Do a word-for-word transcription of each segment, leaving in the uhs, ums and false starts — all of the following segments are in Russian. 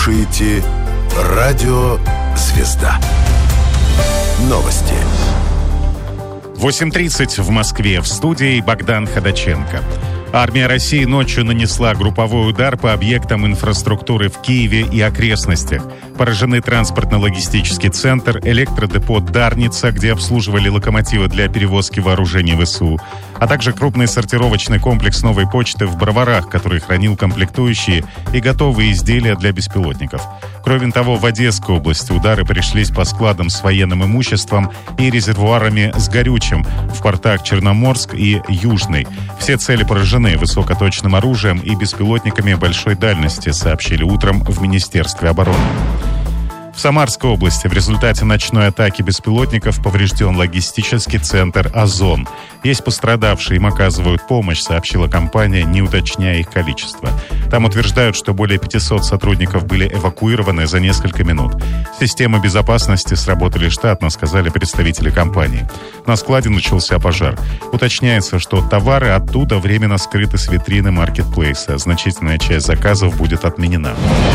слушаете радио «Звезда». Новости. восемь тридцать в Москве. В студии Богдан Ходаченко. Армия России ночью нанесла групповой удар по объектам инфраструктуры в Киеве и окрестностях. Поражены транспортно-логистический центр, электродепо «Дарница», где обслуживали локомотивы для перевозки вооружений ВСУ, а также крупный сортировочный комплекс «Новой почты» в Броварах, который хранил комплектующие и готовые изделия для беспилотников. Кроме того, в Одесской области удары пришлись по складам с военным имуществом и резервуарами с горючим в портах Черноморск и Южный. Все цели поражены высокоточным оружием и беспилотниками большой дальности, сообщили утром в Министерстве обороны. В Самарской области в результате ночной атаки беспилотников поврежден логистический центр «Озон». Есть пострадавшие, им оказывают помощь, сообщила компания, не уточняя их количество. Там утверждают, что более пятисот сотрудников были эвакуированы за несколько минут. Системы безопасности сработали штатно, сказали представители компании. На складе начался пожар. Уточняется, что товары оттуда временно скрыты с витрины маркетплейса. Значительная часть заказов будет отменена.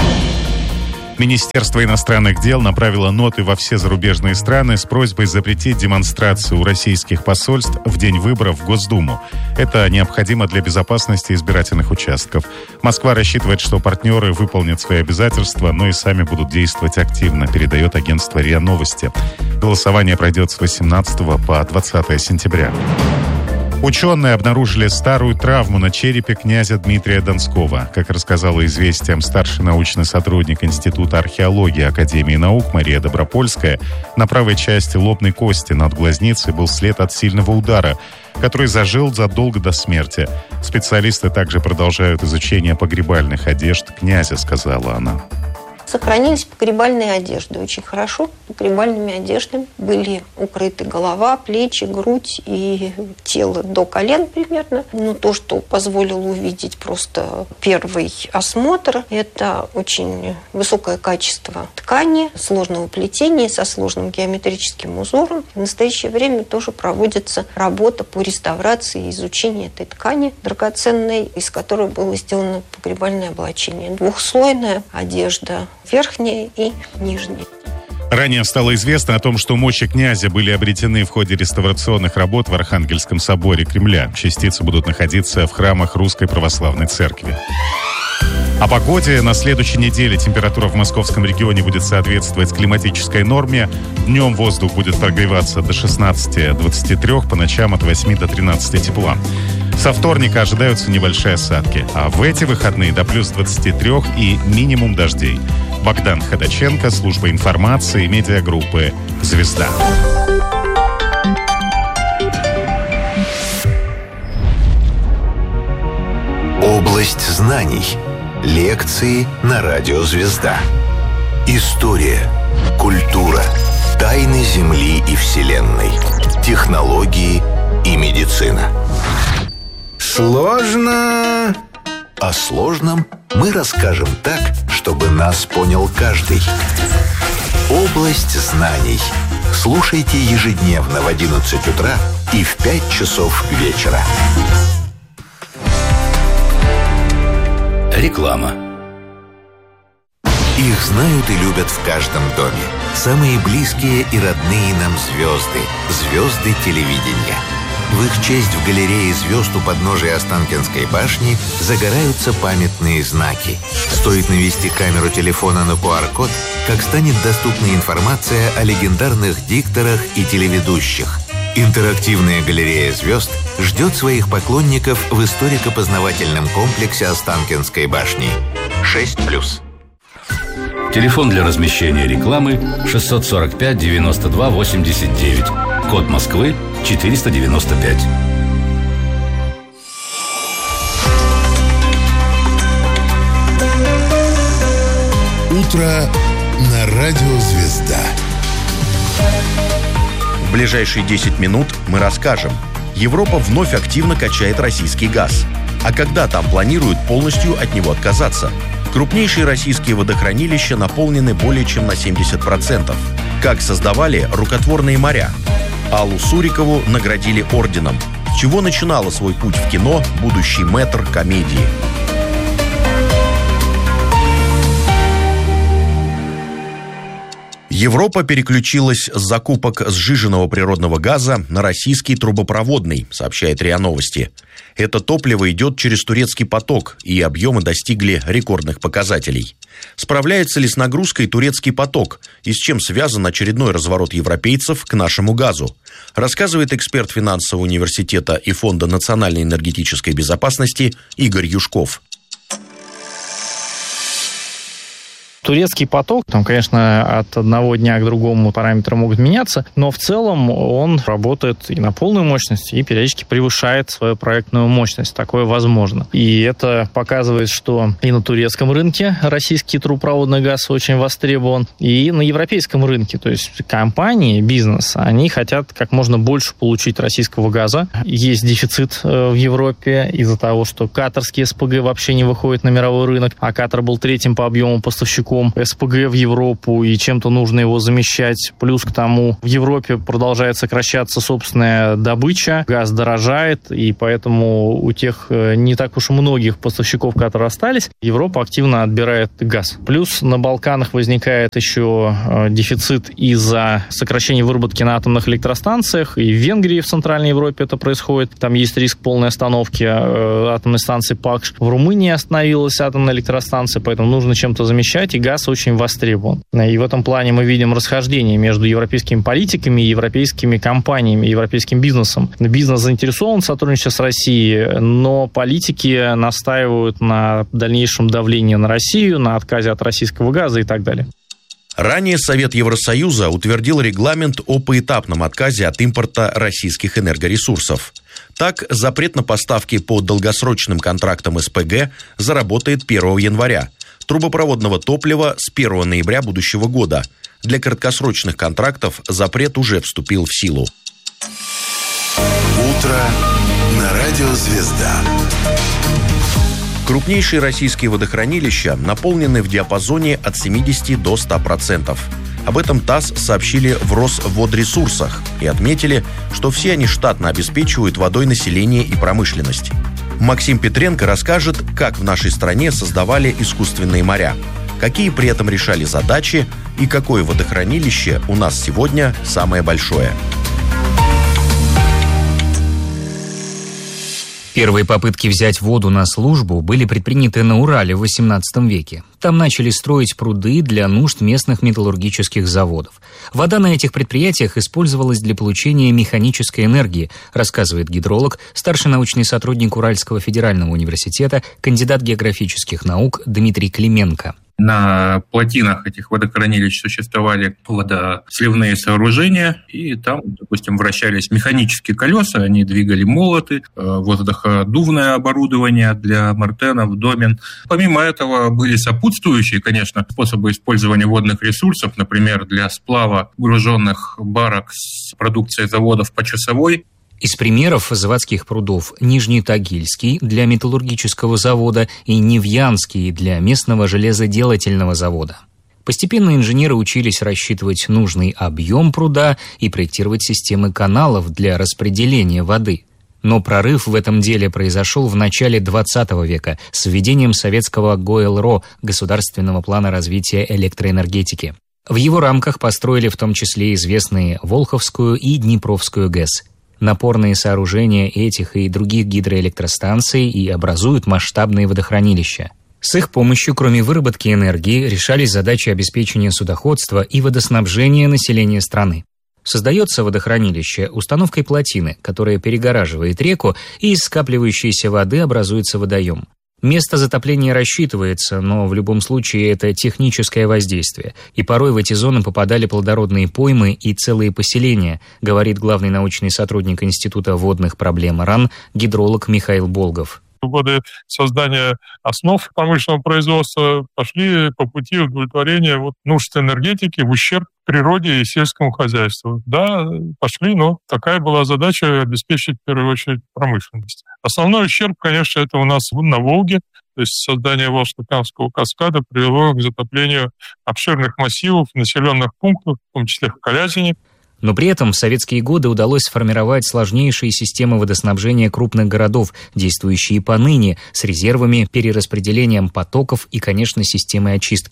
Министерство иностранных дел направило ноты во все зарубежные страны с просьбой запретить демонстрацию у российских посольств в день выборов в Госдуму. Это необходимо для безопасности избирательных участков. Москва рассчитывает, что партнеры выполнят свои обязательства, но и сами будут действовать активно, передает агентство РИА Новости. Голосование пройдет с восемнадцатого по двадцатое сентября. Ученые обнаружили старую травму на черепе князя Дмитрия Донского. Как рассказала «Известиям» старший научный сотрудник Института археологии Академии наук Мария Добропольская, на правой части лобной кости над глазницей был след от сильного удара, который зажил задолго до смерти. Специалисты также продолжают изучение погребальных одежд князя, сказала она. Сохранились погребальные одежды. Очень хорошо погребальными одеждами были укрыты голова, плечи, грудь и тело до колен примерно. Но то, что позволило увидеть просто первый осмотр, это очень высокое качество ткани, сложного плетения со сложным геометрическим узором. В настоящее время тоже проводится работа по реставрации и изучению этой ткани драгоценной, из которой было сделано погребальное облачение. Двухслойная одежда, верхняя и нижняя. Ранее стало известно о том, что мощи князя были обретены в ходе реставрационных работ в Архангельском соборе Кремля. Частицы будут находиться в храмах Русской Православной Церкви. О погоде. На следующей неделе температура в московском регионе будет соответствовать климатической норме. Днем воздух будет прогреваться до шестнадцати двадцати трёх, по ночам от восьми до тринадцати тепла. Со вторника ожидаются небольшие осадки, а в эти выходные до плюс двадцати трёх и минимум дождей. Богдан Ходаченко, служба информации, медиагруппы «Звезда». Область знаний. Лекции на радио «Звезда». История, культура, тайны Земли и Вселенной, технологии и медицина. Сложно. О сложном мы расскажем так, чтобы нас понял каждый. Область знаний. Слушайте ежедневно в одиннадцать утра и в пять часов вечера. Реклама. Их знают и любят в каждом доме. Самые близкие и родные нам звезды. Звезды телевидения. В их честь в галерее звезд у подножия Останкинской башни загораются памятные знаки. Стоит навести камеру телефона на ку ар код, как станет доступна информация о легендарных дикторах и телеведущих. Интерактивная галерея звезд ждет своих поклонников в историко-познавательном комплексе Останкинской башни. шесть плюс. Телефон для размещения рекламы шестьсот сорок пять девяносто два восемьдесят девять. Код Москвы четыреста девяносто пять. Утро на радио «Звезда». В ближайшие десять минут мы расскажем. Европа вновь активно качает российский газ. А когда там планируют полностью от него отказаться? Крупнейшие российские водохранилища наполнены более чем на семьдесят процентов. Как создавали рукотворные моря? Аллу Сурикову наградили орденом. С чего начинала свой путь в кино будущий мэтр комедии? Европа переключилась с закупок сжиженного природного газа на российский трубопроводный, сообщает РИА Новости. Это топливо идет через турецкий поток, и объемы достигли рекордных показателей. Справляется ли с нагрузкой турецкий поток, и с чем связан очередной разворот европейцев к нашему газу? Рассказывает эксперт финансового университета и Фонда национальной энергетической безопасности Игорь Юшков. Турецкий поток, там, конечно, от одного дня к другому параметры могут меняться, но в целом он работает и на полную мощность, и периодически превышает свою проектную мощность. Такое возможно. И это показывает, что и на турецком рынке российский трубопроводный газ очень востребован, и на европейском рынке. То есть компании, бизнес, они хотят как можно больше получить российского газа. Есть дефицит в Европе из-за того, что катарский СПГ вообще не выходит на мировой рынок, а Катар был третьим по объему поставщиком СПГ в Европу, и чем-то нужно его замещать. Плюс к тому, в Европе продолжает сокращаться собственная добыча, газ дорожает, и поэтому у тех не так уж многих поставщиков, которые остались, Европа активно отбирает газ. Плюс на Балканах возникает еще дефицит из-за сокращения выработки на атомных электростанциях, и в Венгрии, в Центральной Европе это происходит. Там есть риск полной остановки атомной станции Пакш. В Румынии остановилась атомная электростанция, поэтому нужно чем-то замещать, и газ очень востребован. И в этом плане мы видим расхождение между европейскими политиками и европейскими компаниями, европейским бизнесом. Бизнес заинтересован в сотрудничестве с Россией, но политики настаивают на дальнейшем давлении на Россию, на отказе от российского газа и так далее. Ранее Совет Евросоюза утвердил регламент о поэтапном отказе от импорта российских энергоресурсов. Так, запрет на поставки по долгосрочным контрактам СПГ заработает первого января. Трубопроводного топлива с первого ноября будущего года. Для краткосрочных контрактов запрет уже вступил в силу. Утро на радио «Звезда». Крупнейшие российские водохранилища наполнены в диапазоне от семидесяти до ста процентов. Об этом ТАСС сообщили в Росводресурсах и отметили, что все они штатно обеспечивают водой население и промышленность. Максим Петренко расскажет, как в нашей стране создавали искусственные моря, какие при этом решали задачи и какое водохранилище у нас сегодня самое большое. Первые попытки взять воду на службу были предприняты на Урале в восемнадцатом веке. Там начали строить пруды для нужд местных металлургических заводов. Вода на этих предприятиях использовалась для получения механической энергии, рассказывает гидролог, старший научный сотрудник Уральского федерального университета, кандидат географических наук Дмитрий Клименко. На плотинах этих водохранилищ существовали водосливные сооружения, и там, допустим, вращались механические колеса, они двигали молоты, воздуходувное оборудование для мартенов, домен. Помимо этого были сопутствующие, конечно, способы использования водных ресурсов, например, для сплава груженных барок с продукцией заводов по часовой. Из примеров заводских прудов Нижнетагильский для металлургического завода и Невьянский для местного железоделательного завода. Постепенно инженеры учились рассчитывать нужный объем пруда и проектировать системы каналов для распределения воды. Но прорыв в этом деле произошел в начале двадцатого века с введением советского ГОЭЛРО – Государственного плана развития электроэнергетики. В его рамках построили в том числе известные Волховскую и Днепровскую ГЭС. Напорные сооружения этих и других гидроэлектростанций и образуют масштабные водохранилища. С их помощью, кроме выработки энергии, решались задачи обеспечения судоходства и водоснабжения населения страны. Создается водохранилище установкой плотины, которая перегораживает реку, и из скапливающейся воды образуется водоем. Место затопления рассчитывается, но в любом случае это техническое воздействие, и порой в эти зоны попадали плодородные поймы и целые поселения, говорит главный научный сотрудник Института водных проблем РАН, гидролог Михаил Болгов. В годы создания основ промышленного производства пошли по пути удовлетворения вот нужд энергетики в ущерб природе и сельскому хозяйству. Да, пошли, но такая была задача — обеспечить в первую очередь промышленность. Основной ущерб, конечно, это у нас на Волге. То есть создание Волжско-Камского каскада привело к затоплению обширных массивов, населенных пунктов, в том числе в Калязине. Но при этом в советские годы удалось сформировать сложнейшие системы водоснабжения крупных городов, действующие поныне, с резервами, перераспределением потоков и, конечно, системой очистки.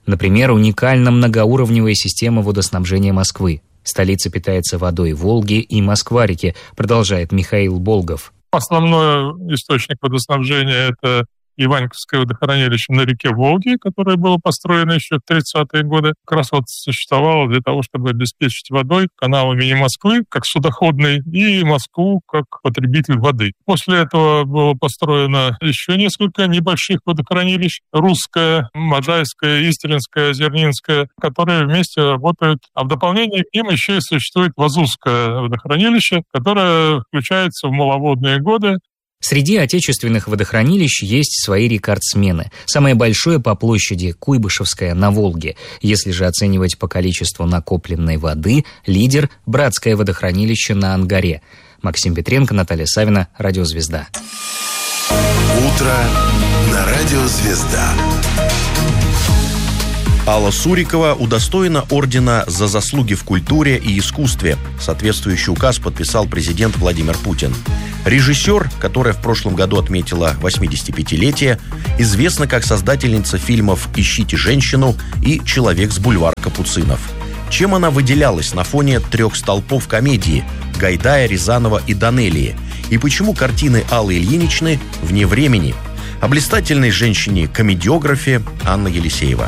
Например, уникальна многоуровневая система водоснабжения Москвы. Столица питается водой Волги и Москва-реки, продолжает Михаил Болгов. Основной источник водоснабжения – это Иваньковское водохранилище на реке Волге, которое было построено еще в тридцатые годы, как раз вот существовало для того, чтобы обеспечить водой канал имени Москвы как судоходный и Москву как потребитель воды. После этого было построено еще несколько небольших водохранилищ: Русское, Можайское, Истринское, Зернинское, которые вместе работают. А в дополнение к ним еще и существует Вазузское водохранилище, которое включается в маловодные годы. Среди отечественных водохранилищ есть свои рекордсмены. Самое большое по площади – Куйбышевское на Волге. Если же оценивать по количеству накопленной воды, лидер – Братское водохранилище на Ангаре. Максим Петренко, Наталья Савина, Радио Звезда. Утро на Радио Звезда. Алла Сурикова удостоена ордена за заслуги в культуре и искусстве. Соответствующий указ подписал президент Владимир Путин. Режиссер, которая в прошлом году отметила восьмидесятипятилетие, известна как создательница фильмов «Ищите женщину» и «Человек с бульвара Капуцинов». Чем она выделялась на фоне трех столпов комедии – Гайдая, Рязанова и Данелии? И почему картины Аллы Ильиничны вне времени? О блистательной женщине-комедиографе Анна Елисеева.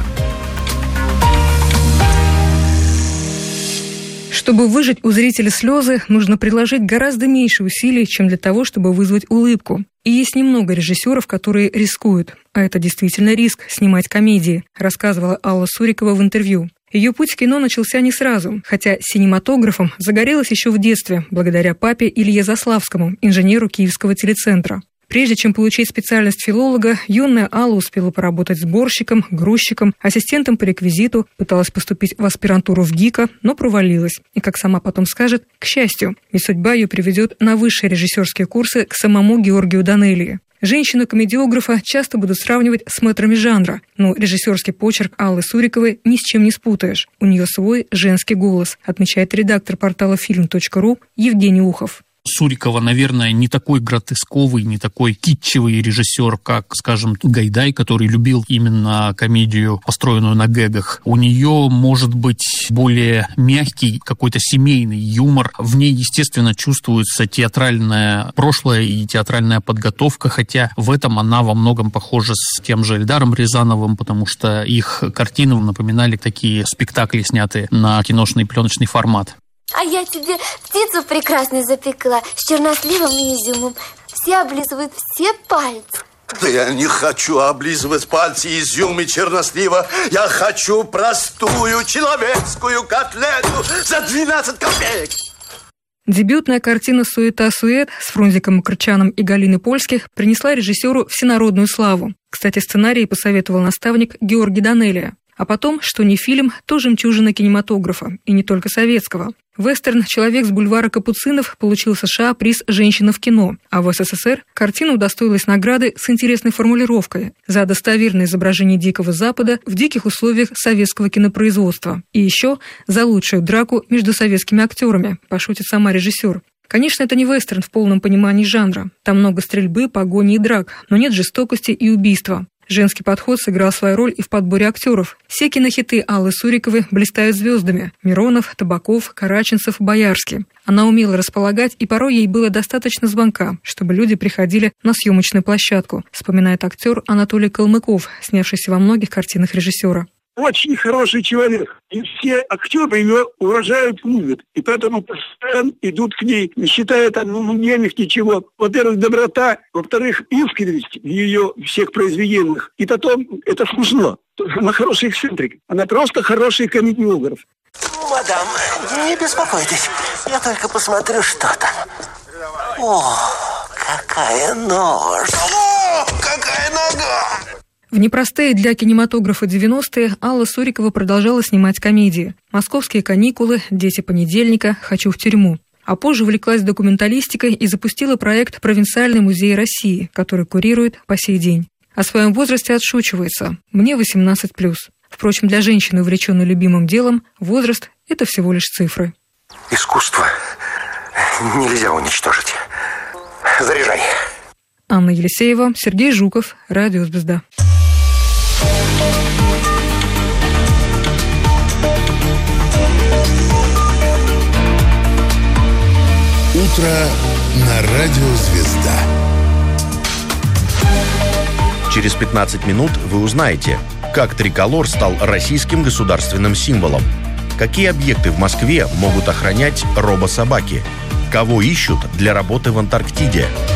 Чтобы выжать у зрителя слезы, нужно приложить гораздо меньше усилий, чем для того, чтобы вызвать улыбку. И есть немного режиссеров, которые рискуют. А это действительно риск – снимать комедии, рассказывала Алла Сурикова в интервью. Ее путь в кино начался не сразу, хотя синематографом загорелась еще в детстве, благодаря папе Илье Заславскому, инженеру Киевского телецентра. Прежде чем получить специальность филолога, юная Алла успела поработать сборщиком, грузчиком, ассистентом по реквизиту, пыталась поступить в аспирантуру в ГИКа, но провалилась. И, как сама потом скажет, к счастью, ведь судьба ее приведет на высшие режиссерские курсы к самому Георгию Данелии. Женщину-комедиографа часто будут сравнивать с мэтрами жанра, но режиссерский почерк Аллы Суриковой ни с чем не спутаешь. У нее свой женский голос, отмечает редактор портала фильм точка ру Евгений Ухов. Сурикова, наверное, не такой гротесковый, не такой китчевый режиссер, как, скажем, Гайдай, который любил именно комедию, построенную на гэгах. У нее может быть более мягкий, какой-то семейный юмор. В ней, естественно, чувствуется театральное прошлое и театральная подготовка, хотя в этом она во многом похожа с тем же Эльдаром Рязановым, потому что их картины напоминали такие спектакли, снятые на киношный пленочный формат. А я тебе птицу прекрасную запекла с черносливом и изюмом. Все облизывают все пальцы. Да я не хочу облизывать пальцы изюм и чернослива. Я хочу простую человеческую котлету за двенадцать копеек. Дебютная картина «Суета-сует» с Фрунзиком Макрчаном и Галиной Польских принесла режиссеру всенародную славу. Кстати, сценарий посоветовал наставник Георгий Данелия. А потом, что не фильм, то жемчужина кинематографа, и не только советского. Вестерн «Человек с бульвара Капуцинов» получил в США приз «Женщина в кино», а в СССР картина удостоилась награды с интересной формулировкой за достоверное изображение Дикого Запада в диких условиях советского кинопроизводства. И еще за лучшую драку между советскими актерами, пошутит сама режиссер. Конечно, это не вестерн в полном понимании жанра. Там много стрельбы, погони и драк, но нет жестокости и убийства. Женский подход сыграл свою роль и в подборе актеров. Все кинохиты Аллы Суриковой блистают звездами: Миронов, Табаков, Караченцев, Боярский. Она умела располагать, и порой ей было достаточно звонка, чтобы люди приходили на съемочную площадку, вспоминает актер Анатолий Калмыков, снявшийся во многих картинах режиссера. Очень хороший человек. И все актеры ее уважают, любят. И поэтому постоянно идут к ней, не считая там мнениях ничего. Во-первых, доброта. Во-вторых, искренность в ее всех произведениях. И потом, это смешно. Она хороший эксцентрик. Она просто хороший комедиограф. Мадам, не беспокойтесь. Я только посмотрю, что там. О, какая нож. О, какая нога! В непростые для кинематографа девяностые Алла Сурикова продолжала снимать комедии: «Московские каникулы», «Дети понедельника», «Хочу в тюрьму». А позже увлеклась документалистикой и запустила проект «Провинциальный музей России», который курирует по сей день. О своем возрасте отшучивается: «Мне восемнадцать плюс». Впрочем, для женщины, увлеченной любимым делом, возраст – это всего лишь цифры. Искусство нельзя уничтожить. Заряжай. Анна Елисеева, Сергей Жуков, Радио Звезда. Утро на радио «Звезда». Через пятнадцать минут вы узнаете, как триколор стал российским государственным символом, какие объекты в Москве могут охранять робособаки, кого ищут для работы в Антарктиде –